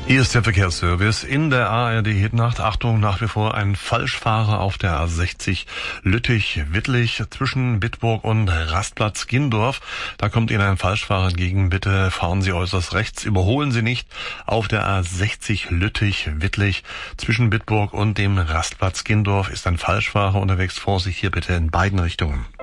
Hier ist der Verkehrsservice in der ARD Hitnacht. Achtung, nach wie vor ein Falschfahrer auf der A60 Lüttich-Wittlich zwischen Bitburg und Rastplatz Gindorf. Da kommt Ihnen ein Falschfahrer entgegen. Bitte fahren Sie äußerst rechts. Überholen Sie nicht auf der A60 Lüttich-Wittlich zwischen Bitburg und dem Rastplatz Gindorf ist ein Falschfahrer unterwegs. Vorsicht hier bitte in beiden Richtungen.